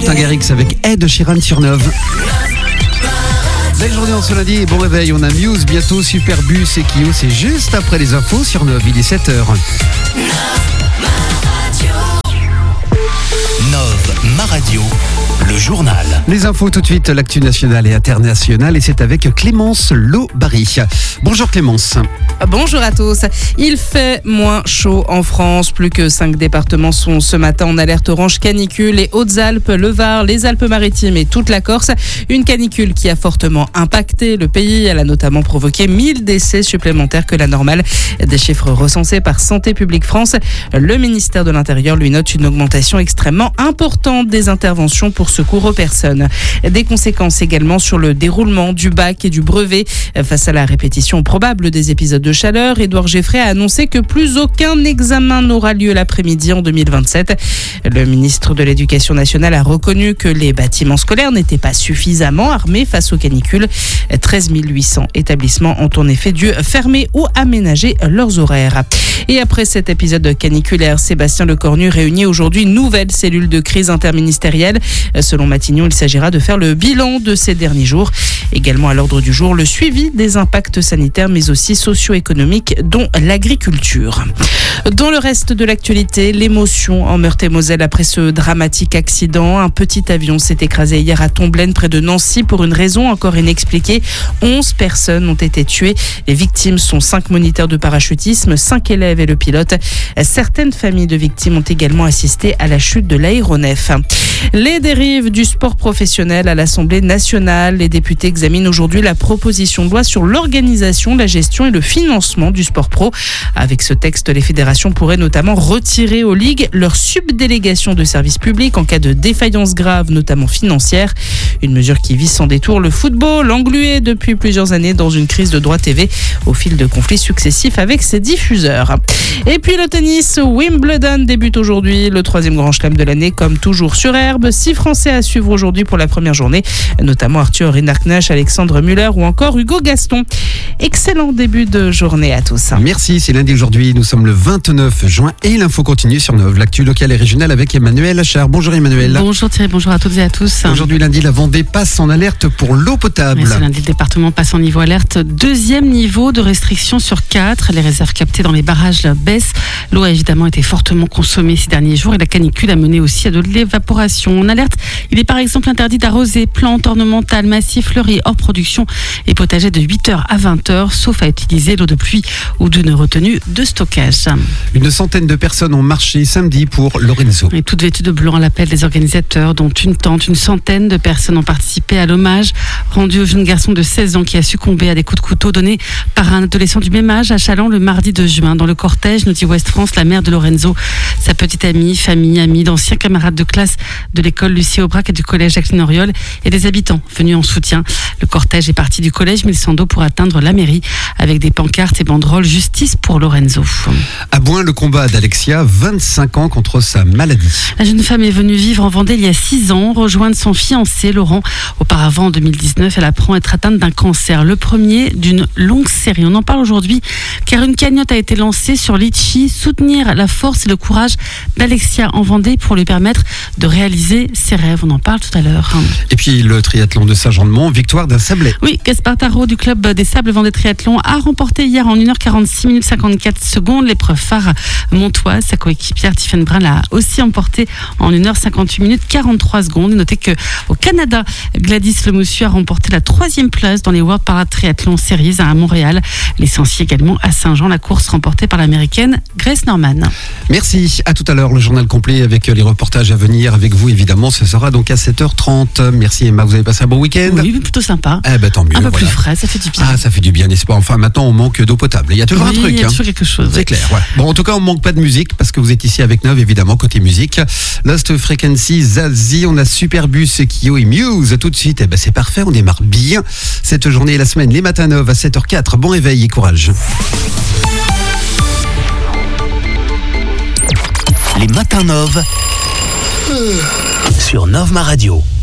Martin Garrix avec Ed Sheeran sur Nove. Belle journée en ce lundi et bon réveil. On a Muse, bientôt Superbus et Kyo. C'est juste après les infos sur Nove. Il est 7h. Nove, ma radio, le journal. Les infos tout de suite, l'actu nationale et internationale. Et c'est avec Clémence Lobary. Bonjour Clémence. Bonjour à tous. Il fait moins chaud en France. Plus que 5 départements sont ce matin en alerte orange canicule. Les Hautes-Alpes, le Var, les Alpes-Maritimes et toute la Corse. Une canicule qui a fortement impacté le pays. Elle a notamment provoqué 1000 décès supplémentaires que la normale. Des chiffres recensés par Santé publique France. Le ministère de l'Intérieur lui note une augmentation extrêmement importante des interventions pour secours aux personnes. Des conséquences également sur le déroulement du bac et du brevet. Face à la répétition probable des épisodes de chaleur, Édouard Geffray a annoncé que plus aucun examen n'aura lieu l'après-midi en 2027. Le ministre de l'Éducation nationale a reconnu que les bâtiments scolaires n'étaient pas suffisamment armés face aux canicules. 13 800 établissements ont en effet dû fermer ou aménager leurs horaires. Et après cet épisode caniculaire, Sébastien Lecornu réunit aujourd'hui une nouvelle cellule de crise interministérielle. Selon Matignon, il s'agira de faire le bilan de ces derniers jours. Également à l'ordre du jour, le suivi des impacts sanitaires mais aussi socio-économiques, dont l'agriculture. Dans le reste de l'actualité, l'émotion en Meurthe-et-Moselle après ce dramatique accident. Un petit avion s'est écrasé hier à Tomblaine près de Nancy pour une raison encore inexpliquée. 11 personnes ont été tuées. Les victimes sont 5 moniteurs de parachutisme, 5 élèves et le pilote. Certaines familles de victimes ont également assisté à la chute de l'aéronef. Les dérives du sport professionnel à l'Assemblée nationale. Les députés examinent aujourd'hui la proposition de loi sur l'organisation, la gestion et le financement du sport pro. Avec ce texte, les fédérations pourraient notamment retirer aux ligues leur subdélégation de services publics en cas de défaillance grave, notamment financière. Une mesure qui vise sans détour le football, englué depuis plusieurs années dans une crise de droits TV au fil de conflits successifs avec ses diffuseurs. Et puis le tennis, Wimbledon débute aujourd'hui, le 3e grand chelem de l'année, comme toujours sur herbe. 6 Français à suivre aujourd'hui pour la première journée, notamment Arthur Rinarknecht, Alexandre Muller ou encore Hugo Gaston. Excellent début de journée à tous. Merci, c'est lundi aujourd'hui, nous sommes le 29 juin et l'info continue sur Nove, l'actu locale et régionale avec Emmanuel Achard. Bonjour Emmanuel. Bonjour Thierry, bonjour à toutes et à tous. Aujourd'hui lundi, la Vendée passe en alerte pour l'eau potable. Oui, ce lundi, le département passe en niveau alerte. 2e niveau de restriction sur 4. Les réserves captées dans les barrages baissent. L'eau a évidemment été fortement consommée ces derniers jours et la canicule a mené aussi à de l'évaporation. En alerte, il est par exemple interdit d'arroser plantes ornementales, massifs, fleuris hors production et potagers de 8h à 20h, sauf à utiliser l'eau de pluie ou d'une retenue de stockage. Une centaine de personnes ont marché samedi pour Lorenzo. Et toutes vêtues de blanc à l'appel des organisateurs, dont une tente. Une centaine de personnes ont participé à l'hommage rendu au jeune garçon de 16 ans qui a succombé à des coups de couteau donnés par un adolescent du même âge à Châlons le mardi 2 juin. Dans le cortège, nous dit Ouest France, la mère de Lorenzo, sa petite amie, famille, amis, d'anciens camarades de classe de l'école Lucie Aubrac et du collège Jacqueline Auriol et des habitants venus en soutien. Le cortège est parti du collège Mille-Sando pour atteindre la mairie avec des pancartes et banderoles Justice pour Lorenzo. À Boin, le combat d'Alexia, 25 ans contre sa maladie. La jeune femme est venue vivre en Vendée il y a 6 ans, rejoindre son fiancé Laurent. Auparavant, en 2019, elle apprend être atteinte d'un cancer, le premier d'une longue série. On en parle aujourd'hui car une cagnotte a été lancée sur Litchi, soutenir la force et le courage d'Alexia en Vendée pour lui permettre de réaliser ses rêves. On en parle tout à l'heure. Et puis le triathlon de Saint-Jean-de-Mont, victoire d'un Sablé. Oui, Gaspard Tarot du club des Sables Vendée Triathlon a remporté hier en 1h46 minutes 54 secondes l'épreuve phare montoise. Sa coéquipière Tiffaine Brun l'a aussi emporté en 1h58 minutes 43 secondes. Et notez qu'au Canada, Gladys Lemoussu a remporté la 3e place dans les World Paratriathlon Series à Montréal. Licenciée également à Saint-Jean, la course remportée par l'américaine Grace Norman. Merci, à tout à l'heure, le journal complet avec les reportages à venir avec vous évidemment, ce sera donc à 7h30. Merci Emma, vous avez passé un bon week-end? Oui, plutôt sympa. Eh ben tant mieux. Un peu plus frais, ça fait du bien. Ah, ça fait du bien, n'est-ce pas? Enfin, maintenant on manque d'eau potable. Il y a toujours un truc. Il y a toujours quelque chose. C'est clair, ouais. Bon, en tout cas, on manque pas de musique parce que vous êtes ici avec Nove, évidemment, côté musique. Lost Frequency, Zazie, on a Superbus, Kyo et Muse. Tout de suite, eh ben c'est parfait, on démarre bien cette journée et la semaine. Les matins Nove à 7h04. Bon réveil et courage. Les matins Nove sur Nove ma radio.